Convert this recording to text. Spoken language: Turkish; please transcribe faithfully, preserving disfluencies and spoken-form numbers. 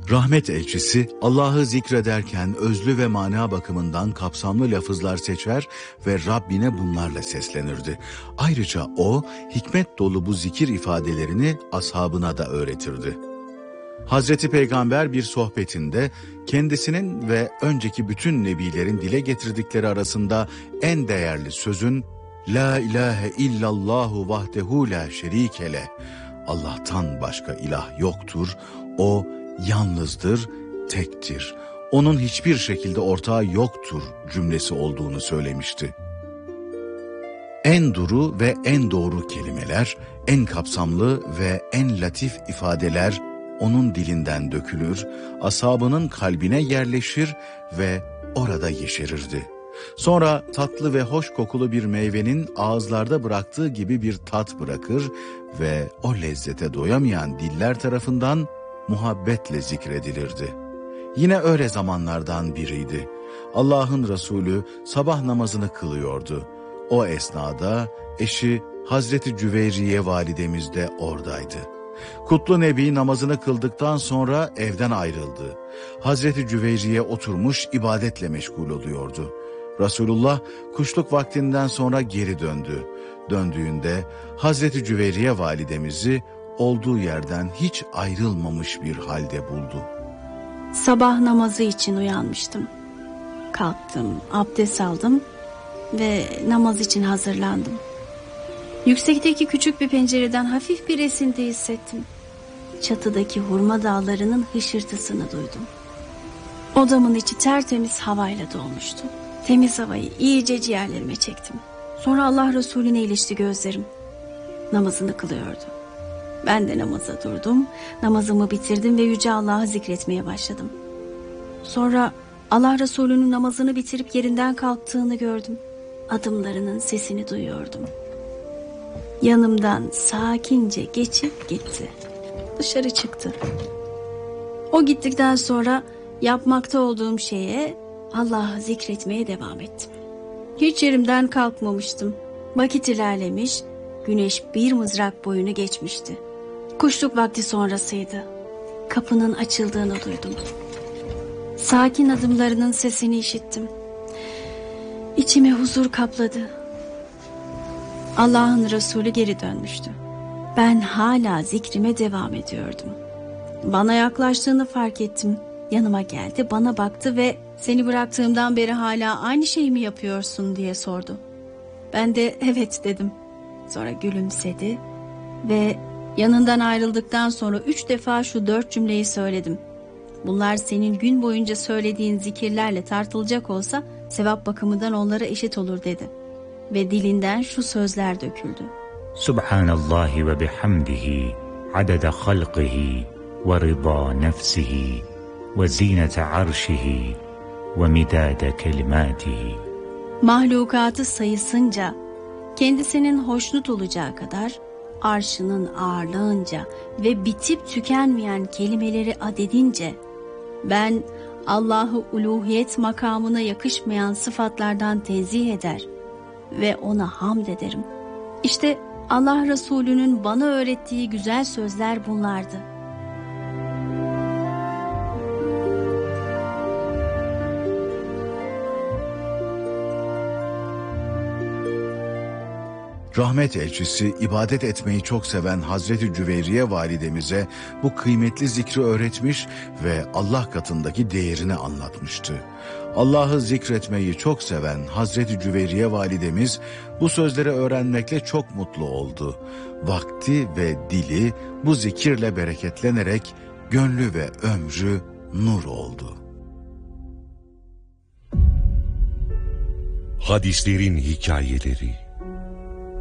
Rahmet elçisi Allah'ı zikrederken özlü ve mana bakımından kapsamlı lafızlar seçer ve Rabbine bunlarla seslenirdi. Ayrıca o hikmet dolu bu zikir ifadelerini ashabına da öğretirdi. Hazreti Peygamber bir sohbetinde kendisinin ve önceki bütün nebilerin dile getirdikleri arasında en değerli sözün La ilahe illallahu vahdehu la şerike leh, Allah'tan başka ilah yoktur, o yalnızdır, tektir, onun hiçbir şekilde ortağı yoktur cümlesi olduğunu söylemişti. En duru ve en doğru kelimeler, en kapsamlı ve en latif ifadeler onun dilinden dökülür, ashabının kalbine yerleşir ve orada yeşerirdi. Sonra tatlı ve hoş kokulu bir meyvenin ağızlarda bıraktığı gibi bir tat bırakır ve o lezzete doyamayan diller tarafından muhabbetle zikredilirdi. Yine öyle zamanlardan biriydi. Allah'ın Resulü sabah namazını kılıyordu. O esnada eşi Hazreti Cüveyriye validemiz de oradaydı. Kutlu Nebi namazını kıldıktan sonra evden ayrıldı. Hazreti Cüveyriye oturmuş ibadetle meşgul oluyordu. Resulullah kuşluk vaktinden sonra geri döndü. Döndüğünde Hazreti Cüveyriye validemizi olduğu yerden hiç ayrılmamış bir halde buldu. Sabah namazı için uyanmıştım. Kalktım, abdest aldım ve namaz için hazırlandım. Yüksekteki küçük bir pencereden hafif bir esinti hissettim. Çatıdaki hurma dağlarının hışırtısını duydum. Odamın içi tertemiz havayla dolmuştu. Temiz havayı iyice ciğerlerime çektim. Sonra Allah Resulüne ilişti gözlerim. Namazını kılıyordu. Ben de namaza durdum, namazımı bitirdim ve Yüce Allah'ı zikretmeye başladım. Sonra Allah Resulü'nün namazını bitirip yerinden kalktığını gördüm. Adımlarının sesini duyuyordum. Yanımdan sakince geçip gitti. Dışarı çıktı. O gittikten sonra yapmakta olduğum şeye, Allah'ı zikretmeye devam ettim. Hiç yerimden kalkmamıştım. Vakit ilerlemiş, güneş bir mızrak boyunu geçmişti. Kuşluk vakti sonrasıydı. Kapının açıldığını duydum. Sakin adımlarının sesini işittim. İçimi huzur kapladı. Allah'ın Resulü geri dönmüştü. Ben hala zikrime devam ediyordum. Bana yaklaştığını fark ettim. Yanıma geldi, bana baktı ve seni bıraktığımdan beri hala aynı şeyi mi yapıyorsun diye sordu. Ben de evet dedim. Sonra gülümsedi ve yanından ayrıldıktan sonra üç defa şu dört cümleyi söyledim. Bunlar senin gün boyunca söylediğin zikirlerle tartılacak olsa sevap bakımından onlara eşit olur dedi. Ve dilinden şu sözler döküldü. Subhanallahi ve bihamdihi adede halqihi ve rıda nefsihi ve zinete arşihi ve midade kelimatihi. Mahlukatı sayısınca, kendisinin hoşnut olacağı kadar, arşının ağırlığınca ve bitip tükenmeyen kelimeleri adedince, ben Allah'ı uluhiyet makamına yakışmayan sıfatlardan tenzih eder ve ona hamd ederim. İşte Allah Resulü'nün bana öğrettiği güzel sözler bunlardı. Rahmet elçisi ibadet etmeyi çok seven Hazreti Cüveyriye validemize bu kıymetli zikri öğretmiş ve Allah katındaki değerini anlatmıştı. Allah'ı zikretmeyi çok seven Hazreti Cüveyriye validemiz bu sözleri öğrenmekle çok mutlu oldu. Vakti ve dili bu zikirle bereketlenerek gönlü ve ömrü nur oldu. Hadislerin hikayeleri.